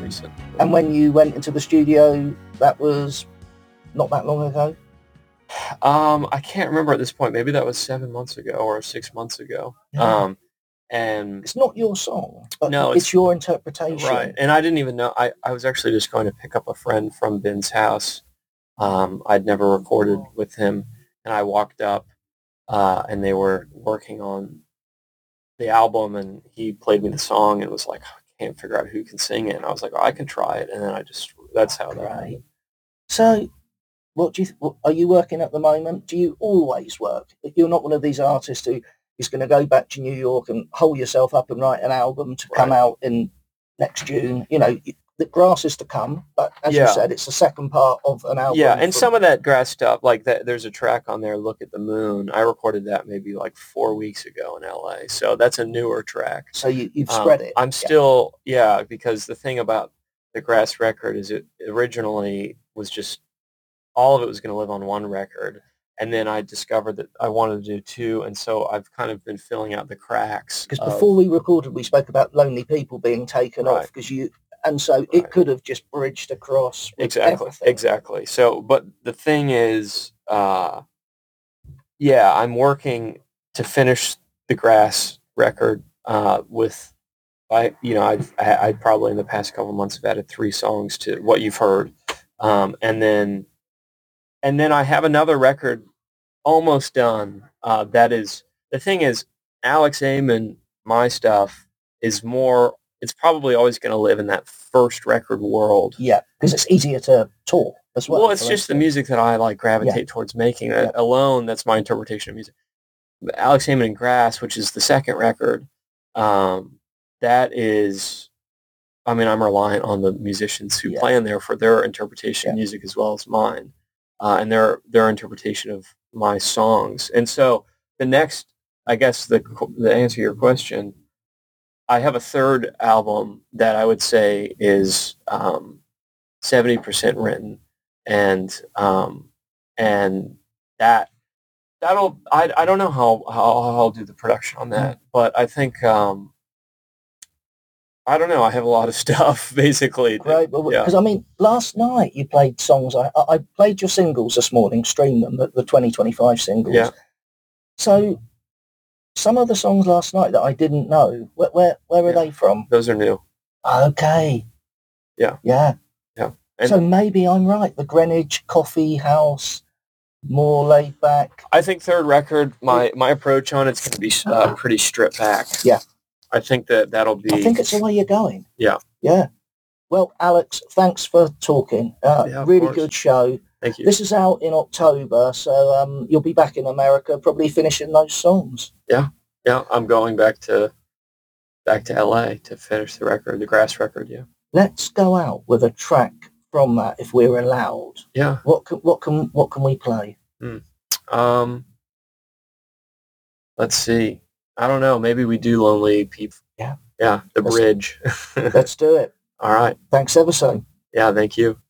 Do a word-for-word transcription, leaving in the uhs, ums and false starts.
recent. And when you went into the studio, that was not that long ago? Um, I can't remember at this point. Maybe that was seven months ago or six months ago. Yeah. Um, and it's not your song, but no, it's, it's your interpretation. Right. And I didn't even know. I, I was actually just going to pick up a friend from Ben's house. Um, I'd never recorded with him. And I walked up uh, and they were working on the album, and he played me the song and was like, I can't figure out who can sing it. And I was like, oh, I can try it. And then I just, that's how that happened. So what do you, what, are you working at the moment? Do you always work? You're not one of these artists who is going to go back to New York and hole yourself up and write an album to come Right. out in next June. You know, the grass is to come, but as Yeah. you said, it's the second part of an album. Yeah, and from- some of that grass stuff, like that, there's a track on there, Look at the Moon. I recorded that maybe like four weeks ago in L A. So that's a newer track. So you, you've Um, spread it. I'm Yeah. still, yeah, because the thing about the grass record is it originally was just, all of it was going to live on one record. And then I discovered that I wanted to do two. And so I've kind of been filling out the cracks. Because of- before we recorded, we spoke about Lonely People being taken Right. off because you, and so Right. it could have just bridged across with Exactly, everything. exactly. So, but the thing is, uh, yeah, I'm working to finish the grass record uh, with, I, you know, I've, I, I probably in the past couple of months have added three songs to what you've heard, um, and then, and then I have another record almost done. Uh, that is, the thing is, Alex Amon, my stuff is more. It's probably always going to live in that first record world. Yeah, because it's easier to tour as well. Well, it's for just the instance. music that I like gravitate Yeah. towards making. Yeah. Alone, that's my interpretation of music. But Alex Amon and Grass, which is the second record, um, that is, I mean, I'm reliant on the musicians who Yeah. play in there for their interpretation of Yeah. music as well as mine, uh, and their their interpretation of my songs. And so the next, I guess, the the answer to your question, I have a third album that I would say is um, seventy percent written, and um, and that that'll I, I don't know how, how I'll do the production on that, but I think um, I don't know. I have a lot of stuff basically. Great, because Yeah. I mean, last night you played songs. I, I I played your singles this morning, streamed them, the, the twenty twenty-five singles. Yeah. So some of the songs last night that I didn't know, where where, where are Yeah. they from? Those are new. Okay. Yeah. Yeah. Yeah. And So maybe I'm right. The Greenwich Coffee House, more laid back. I think third record, my my approach on it's going to be uh, pretty stripped back. Yeah. I think that that'll be. I think it's the way you're going. Yeah. Yeah. Well, Alex, thanks for talking. Uh, Yeah, of really course. good show. Thank you. This is out in October, so um, you'll be back in America, probably finishing those songs. Yeah, I'm going back to back to L A to finish the record, the Grass record. Yeah. Let's go out with a track from that, if we're allowed. Yeah. What can what can what can we play? Um. Let's see. I don't know. Maybe we do Lonely People. Yeah. Yeah. The Let's- bridge. Let's do it. All right. Thanks ever so. Yeah. Thank you.